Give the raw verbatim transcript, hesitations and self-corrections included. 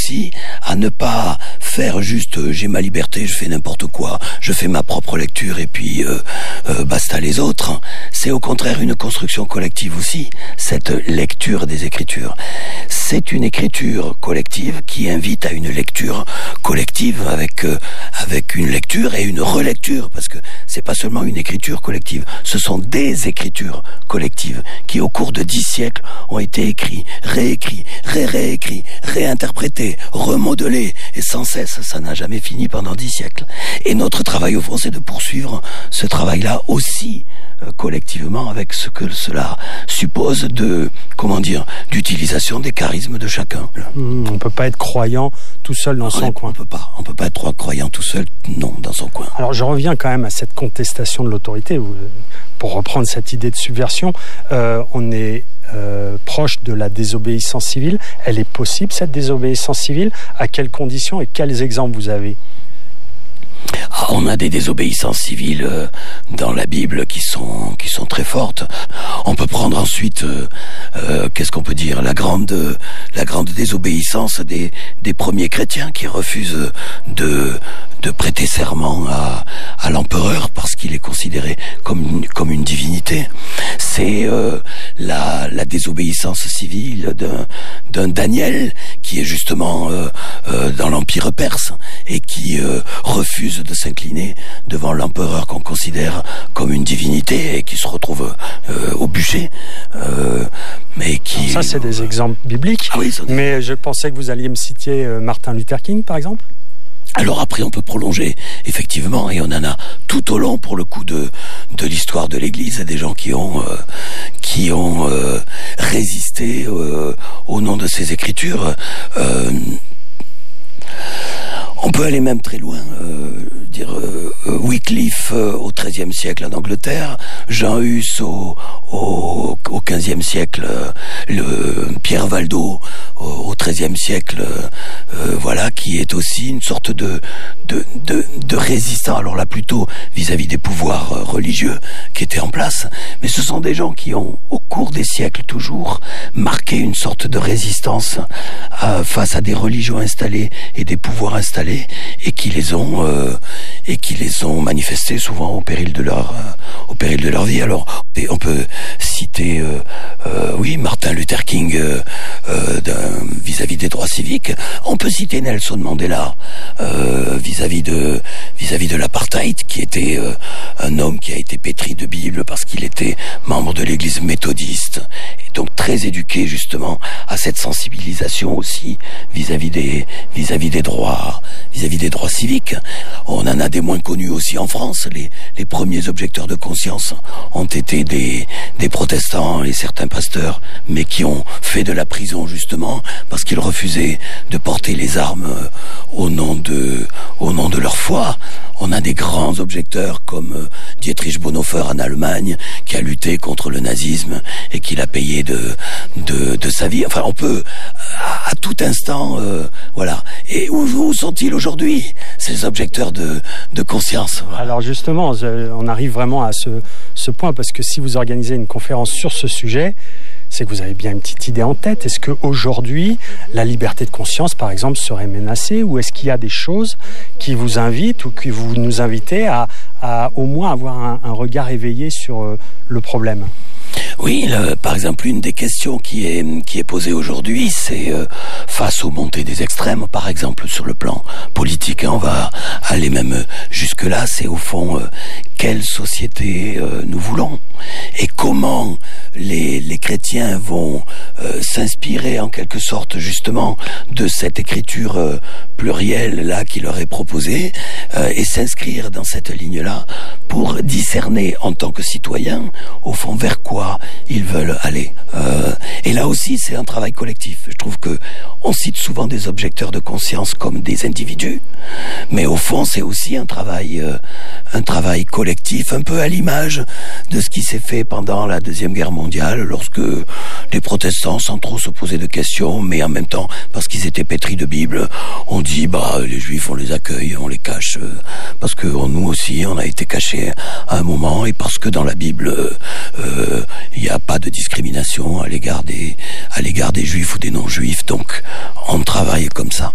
aussi à ne pas faire juste euh, j'ai ma liberté, je fais n'importe quoi, je fais ma propre lecture et puis euh, euh, basta les autres. C'est au contraire une construction collective aussi, cette lecture des Écritures. C'est une écriture collective qui invite à une lecture collective avec euh, avec une lecture et une relecture, parce que c'est pas seulement une écriture collective, ce sont des écritures collectives qui au cours de dix siècles ont été écrits, réécrits, ré-réécrits, réinterprétés, remodelés, et sans cesse, ça n'a jamais fini pendant dix siècles. Et notre travail au fond, c'est de poursuivre ce travail-là aussi euh, collectivement, avec ce que cela suppose de, comment dire, d'utilisation des charismes de chacun. Mmh, on peut pas être croyant tout seul dans on son est, coin. On peut pas, on peut pas être croyant tout seul, non, dans son coin. Alors je reviens quand même à cette contestation de l'autorité, pour reprendre cette idée de subversion. Euh, on est euh, proche de la désobéissance civile. Elle est possible, cette désobéissance civile? À quelles conditions et quels exemples vous avez? Ah, on a des désobéissances civiles euh, dans la Bible qui sont qui sont très fortes. On peut prendre ensuite, euh, euh, qu'est-ce qu'on peut dire, la grande la grande désobéissance des des premiers chrétiens qui refusent de de prêter serment à à l'empereur parce qu'il est considéré comme une, comme une divinité. C'est euh, la la désobéissance civile d'un d'un Daniel qui est justement euh, euh, dans l'Empire perse et qui euh, refuse de s'incliner devant l'empereur qu'on considère comme une divinité et qui se retrouve euh, au bûcher. Euh, mais qui... Alors ça, c'est des exemples bibliques. Ah oui, ça... Mais je pensais que vous alliez me citer euh, Martin Luther King, par exemple. Alors après, on peut prolonger, effectivement, et on en a tout au long, pour le coup, de de l'histoire de l'Église, des gens qui ont euh, qui ont euh, résisté euh, au nom de ces Écritures. Euh, On peut aller même très loin, euh, dire euh, Wycliffe euh, au treizième siècle en Angleterre, Jean Hus au, au, au quinzième siècle, euh, le Pierre Valdo au, au treizième siècle, euh, voilà, qui est aussi une sorte de de de, de résistant. Alors là, plutôt vis-à-vis des pouvoirs euh, religieux qui étaient en place, mais ce sont des gens qui ont, au cours des siècles toujours, marqué une sorte de résistance euh, face à des religions installées et des pouvoirs installés. Et qui les ont euh, et qui les ont manifestés souvent au péril de leur euh, au péril de leur vie. Alors on peut citer euh, euh, oui Martin Luther King euh, euh, vis-à-vis des droits civiques. On peut citer Nelson Mandela euh, vis-à-vis de vis-à-vis de l'apartheid, qui était euh, un homme qui a été pétri de Bible parce qu'il était membre de l'Église méthodiste et donc très éduqué justement à cette sensibilisation aussi vis-à-vis des vis-à-vis des droits vis-à-vis des droits civiques. On en a des moins connus aussi en France. Les, les premiers objecteurs de conscience ont été des, des protestants et certains pasteurs, mais qui ont fait de la prison justement parce qu'ils refusaient de porter les armes au nom de, au nom de leur foi. On a des grands objecteurs comme Dietrich Bonhoeffer en Allemagne, qui a lutté contre le nazisme et qui l'a payé de, de, de sa vie. Enfin, on peut, à, à tout instant, euh, voilà. Et où, où sont-ils aujourd'hui, ces objecteurs de, de conscience? Voilà. Alors justement, on arrive vraiment à ce, ce point, parce que si vous organisez une conférence sur ce sujet, c'est que vous avez bien une petite idée en tête. Est-ce qu'aujourd'hui, la liberté de conscience, par exemple, serait menacée, ou est-ce qu'il y a des choses qui vous invitent ou que vous nous invitez à, à au moins avoir un, un regard éveillé sur euh, le problème? Oui, le, par exemple, une des questions qui est qui est posée aujourd'hui, c'est euh, face aux montées des extrêmes, par exemple sur le plan politique, hein, on va aller même jusque là, c'est au fond euh, quelle société euh, nous voulons et comment les les chrétiens vont euh, s'inspirer en quelque sorte justement de cette écriture euh, plurielle là qui leur est proposée euh, et s'inscrire dans cette ligne là pour discerner en tant que citoyens au fond vers quoi ils veulent aller. Euh, et là aussi, c'est un travail collectif. Je trouve que on cite souvent des objecteurs de conscience comme des individus, mais au fond, c'est aussi un travail, euh, un travail collectif, un peu à l'image de ce qui s'est fait pendant la Deuxième Guerre mondiale, lorsque les protestants, sans trop se poser de questions, mais en même temps, parce qu'ils étaient pétris de Bible, on dit, bah, les Juifs, on les accueille, on les cache, euh, parce que nous aussi, on a été cachés à un moment, et parce que dans la Bible, euh, il n'y a pas de discrimination à l'égard des à l'égard des juifs ou des non-juifs, donc on travaille comme ça.